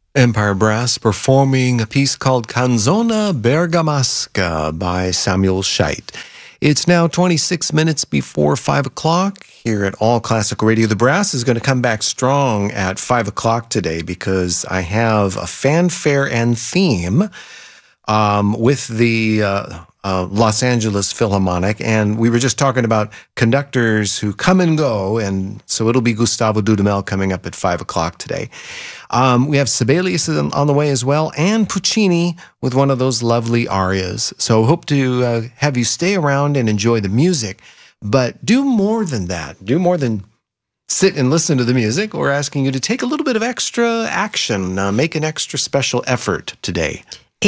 Empire Brass performing a piece called Canzona Bergamasca by Samuel Scheidt. It's now 26 minutes before 5 o'clock here at All Classical Radio. The brass is going to come back strong at 5 o'clock today because I have a fanfare and theme with the Los Angeles Philharmonic, and we were just talking about conductors who come and go, and so it'll be Gustavo Dudamel coming up at 5 o'clock today. We have Sibelius on the way as well, and Puccini with one of those lovely arias. So hope to have you stay around and enjoy the music, but do more than that. Do more than sit and listen to the music. We're asking you to take a little bit of extra action, make an extra special effort today.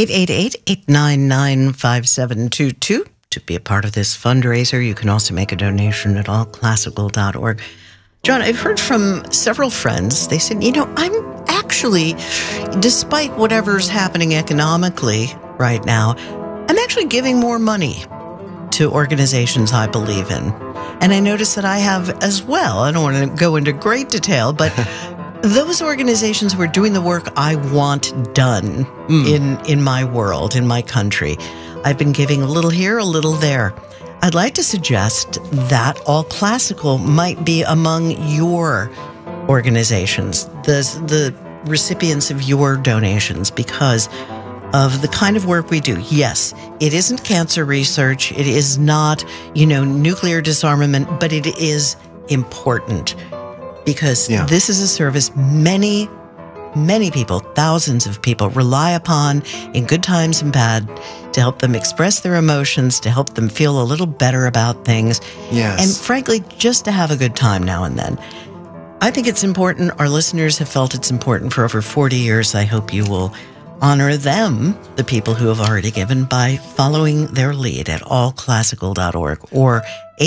888-899-5722 to be a part of this fundraiser. You can also make a donation at allclassical.org. John, I've heard from several friends. They said, I'm actually, despite whatever's happening economically right now, I'm actually giving more money to organizations I believe in. And I noticed that I have as well. I don't want to go into great detail, but those organizations who are doing the work I want done in my world, in my country. I've been giving a little here, a little there. I'd like to suggest that All Classical might be among your organizations, the recipients of your donations, because of the kind of work we do. Yes, it isn't cancer research. It is not, nuclear disarmament, but it is important. Because this is a service many people, thousands of people rely upon in good times and bad to help them express their emotions, to help them feel a little better about things. Yes. And frankly, just to have a good time now and then. I think it's important. Our listeners have felt it's important for over 40 years. I hope you will honor them, the people who have already given, by following their lead at allclassical.org or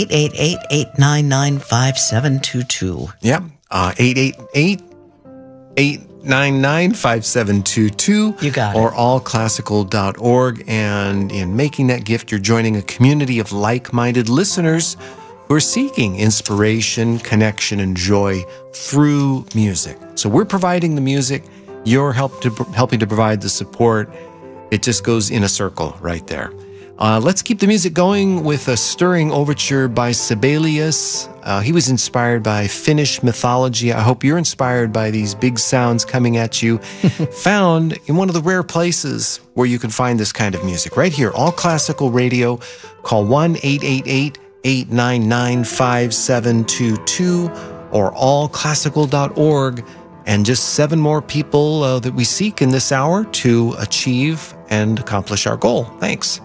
888-899-5722. Yep. 888-899-5722. You got it. Or allclassical.org. And in making that gift, you're joining a community of like-minded listeners who are seeking inspiration, connection, and joy through music. So we're providing the music. You're helping to provide the support. It just goes in a circle right there. Let's keep the music going with a stirring overture by Sibelius. He was inspired by Finnish mythology. I hope you're inspired by these big sounds coming at you, found in one of the rare places where you can find this kind of music. Right here, All Classical Radio. Call 1-888-899-5722 or allclassical.org. And just 7 more people that we seek in this hour to achieve and accomplish our goal. Thanks.